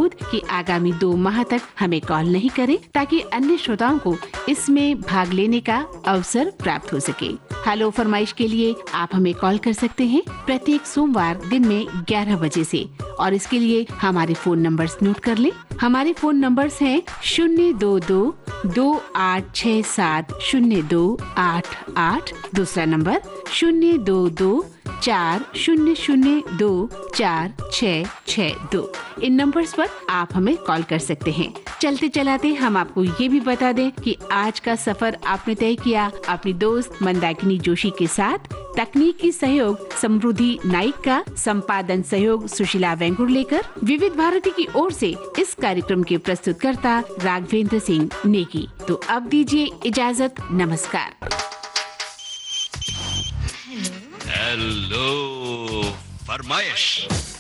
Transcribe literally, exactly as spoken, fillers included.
सबूत कि आगामी दो माह तक हमें कॉल नहीं करें, ताकि अन्य श्रोताओं को इसमें भाग लेने का अवसर प्राप्त हो सके। हेलो फरमाइश के लिए आप हमें कॉल कर सकते हैं प्रत्येक सोमवार दिन में ग्यारह बजे से, और इसके लिए हमारे फोन नंबर्स नोट कर लें। हमारे फोन नंबर्स हैं शून्य दो दो दो आठ छः सात शून्य दो आठ आठ, दूसरा नंबर शून्य दो दो चार शून्य शून्य दो चार छः छः दो। इन नंबर्स पर आप हमें कॉल कर सकते हैं। चलते चलाते हम आपको ये भी बता दें कि आज का सफर आपने तय किया अपनी दोस्त मंदाकिनी जोशी के साथ। तकनीकी सहयोग समृद्धि नाइक का, संपादन सहयोग सुशीला वेंगुर लेकर। विविध भारती की ओर से इस कार्यक्रम के प्रस्तुतकर्ता राघवेंद्र सिंह नेगी। तो अब दीजिए इजाजत, नमस्कार। हेलो फरमाइश।